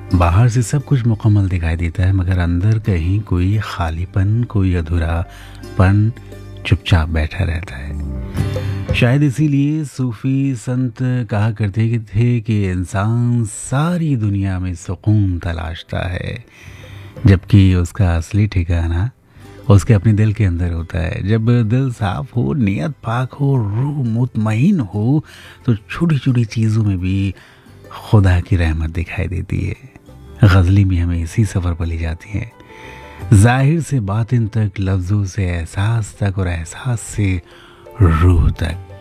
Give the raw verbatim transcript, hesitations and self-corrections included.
बाहर से सब कुछ मुकम्मल दिखाई देता है, मगर अंदर कहीं कोई खालीपन, कोई अधूरापन चुपचाप बैठा रहता है। शायद इसीलिए सूफी संत कहा करते कि थे कि इंसान सारी दुनिया में सुकून तलाशता है, जबकि उसका असली ठिकाना उसके अपने दिल के अंदर होता है। जब दिल साफ हो, नियत पाक हो, रूह मुतमईन हो, तो छोटी छोटी चीज़ों में भी खुदा की रहमत दिखाई देती है। गज़लें भी हमें इसी सफ़र पर ले जाती हैं, ज़ाहिर से बातिन तक, लफ्ज़ों से एहसास तक और एहसास से रूह तक।